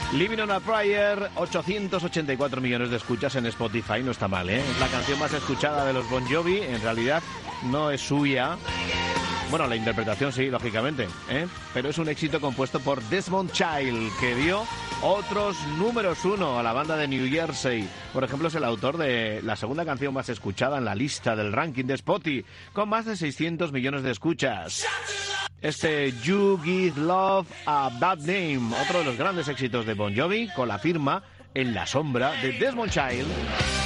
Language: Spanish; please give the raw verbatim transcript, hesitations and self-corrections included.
Living on a Prayer, ochocientos ochenta y cuatro millones de escuchas en Spotify, no está mal, ¿eh? Es la canción más escuchada de los Bon Jovi, en realidad no es suya. Bueno, la interpretación sí, lógicamente, ¿eh? Pero es un éxito compuesto por Desmond Child, que dio otros números uno a la banda de New Jersey. Por ejemplo, es el autor de la segunda canción más escuchada en la lista del ranking de Spotify, con más de seiscientos millones de escuchas. Este You Give Love a Bad Name, otro de los grandes éxitos de Bon Jovi, con la firma En la sombra de Desmond Child.